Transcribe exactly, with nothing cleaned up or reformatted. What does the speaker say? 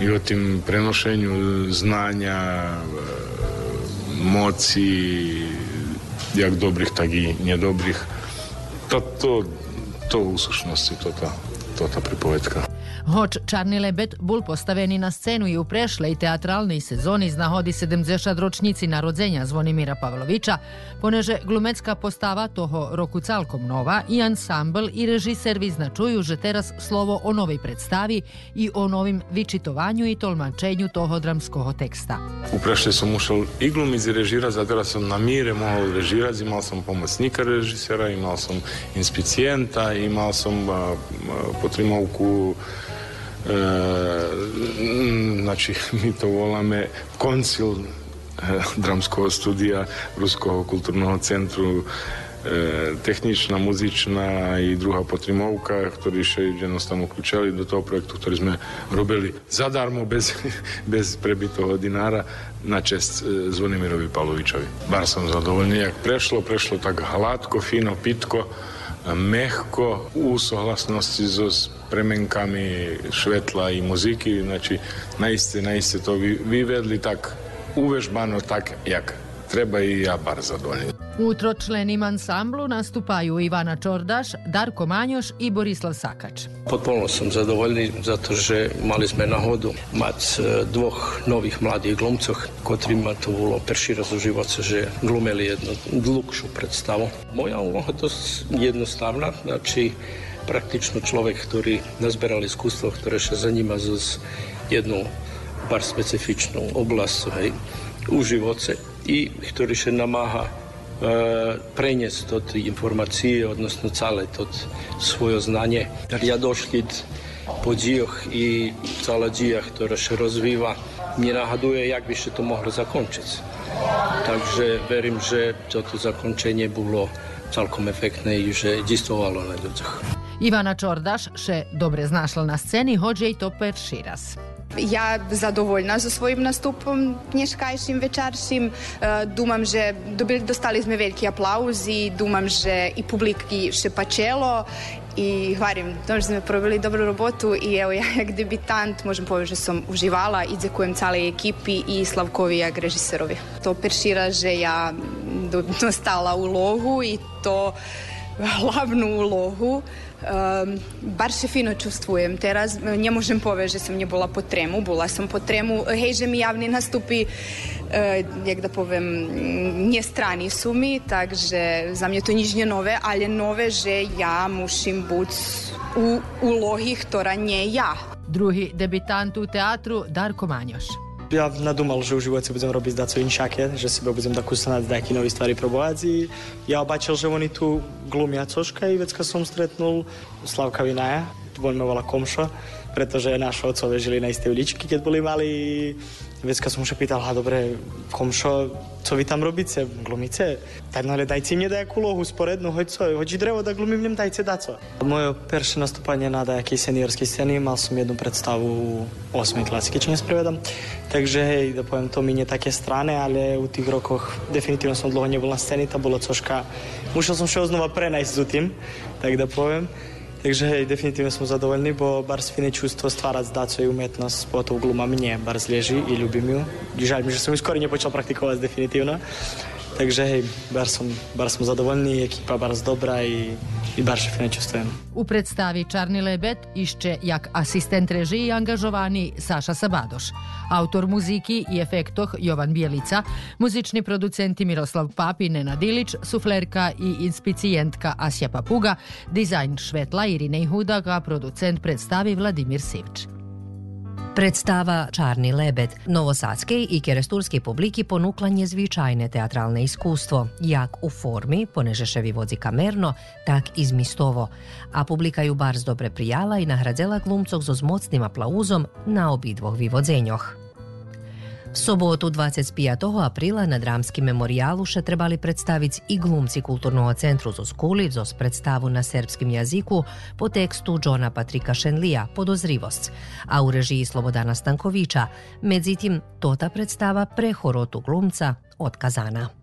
i o tim prenošenju znanja, moci, jak dobrih, tak i nedobrih. To, to, to u sušnosti, to ta, to ta pripovedka. Хоч Чарни лебед бул поставени на сцену и у прешлej театралnej сезони з нагоди sedemdesiat ročnici narodzenja Zvonimira Pavlovića, понеже глумецка постава того року цалком нова и ансамбл и режисер визначуju že teraz slovo o novej predstavi i o novim vyčitovanju i tolmačenju toho dramskog teksta. U preшлej som ušel i glumiť i režirati, zato teraz som na mire mohol režirati, imal som pomocnika režisera, imal som inspicijenta, imal som a, a, potrimovku. E, znači, mi to voláme koncil e, dramskog studija Ruskog kulturnog centru, e, tehnična, muzična i druga potrimovka, ktorí še jednostavno uključali do toho projektu, ktorý sme robili zadarmo, bez, bez prebitого dinara, na čest e, Zvonimirovi Pavlovićovi. Bar sam zadovoljný, jak prešlo, prešlo tak hladko, fino, pitko, mehko, u sohlasnosti so premenkami švetla i muziki, znači naiste, naiste to vi, vyvedli tak uvežbano, tak jak treba i ja bar zadovoljni. U tročlenim ansamblu nastupaju Ivana Čordaš, Darko Manjoš i Borislav Sakač. Potpuno sam zadovoljni, zato že mali sme nahodu mať dvoch nových mladých glumcov, ktorýma to bolo perší raz u života, že glumeli jednu dlhšiu predstavu. Moja úloha je dosť jednostavná, znači praktično človek, ktorý nazberal iskustvo, ktoré sa zaníma z jednu bar specifičnú oblasť, hej, u živoce i ktorý sa namáha preniesť to tie informácie, odnosno celé to svoje znanie. Ja došli po džioch i celá džija, ktorá sa rozvíva, mne nahaduje, jak by sa to mohlo zakončiť. Takže verím, že toto zakončenie bolo celkom efektné i že dejstvovalo na ľuďoch. Ivana Čordaš še dobre znašla na sceni, hođe i to perši raz. Ja zadovoljna za svojim nastupom dneškajšim, večaršim. Думам, že dostali sme veľký aplauz i думам, že i publiki še pačelo i hvarim, to, že sme probili dobru robotu i evo ja jak debitant možem povedať, že som uživala i ďakujem celej ekipi i Slavkovi jak režiserovi. To peršira, že ja dostala ulohu i to hlavnú úlohu. Um, bar še fino čustvujem. Teraz ne možem povedať, že som nebola po tremu. Bola som po tremu. Hej, že mi javni nastupi, uh, jak da povem, nestrani su mi, takže za mňa to nič nie nové, ale nové, že ja mušim buď u úlohi, ktorá nie ja. Druhý debitant u teatru Darko Manjoš. Ja nadúmal, že u živote budem robiť daco inšake, že sebe budem takú snad nejaký nový stvari probovať i ja obačil, že oni tu glumia coška i vecka som stretnul Slavka Vinaja, on ma volá Komšo, pretože naši otcové žili na istej uličky, keď boli mali. Vecka som už pýtal, ha dobre, Komšo, co vy tam robíte? Glumíte? Tak no ale dajte mne dajakú lohu sporednú, hoď co, hoď drevo, da glumím nem dajte daco. Moje perše nastúpanie na dajakej seniorskej scény, mal som jednu predstavu osmej klasiky, či nesprevedam. Takže hej, da poviem, to mi nie také strane, ale u tých rokoch definitívne som dlho nebol na scéne, to bolo coška. Musel som všetko znova prenajsť za tým, tak da poviem. Takže hej, definitívne som zadovoľný, bo bar fine čувство stvárať daco i umietnosť po tou gluma mne bar zlieži i ľubím ju. Žaľ mi, že som ju skôr nepočal praktikovať definitívno. Takže hej, bar som, bar som zadovoľný, ekipa bar dobrá i, i bar fine čustvujem. U predstavi Čarni lebed išće jak asistent režiji angažovani Saša Sabadoš. Autor muziki i efektoh Jovan Bijelica, muzični producenti Miroslav Papi, Nenad Ilić, suflerka i inspicijentka Asja Papuga, dizajn švetla Irine Hudak, a producent predstavi Vladimir Sivč. Predstava Čarni lebed novosadskej i keresturskej publiki ponukla nezvyčajne teatralne iskustvo, jak u formi, poneže še vyvodzi kamerno, tak i zmistovo, a publika ju bar dobre prijala i nahradzela glumcov so zmocným aplauzom na obidvoch vyvodzenjoch. V sobotu dvadsať piateho apríla na Dramskim memoriálu še trebali predstaviť i glumci Kulturnog centru zo Skuli zo predstavu na srpskim jaziku po tekstu Johna Patrika Šenlija Podozrivosť a u režiji Slobodana Stankovića. Međutim, tota predstava prehorotu glumca otkazana.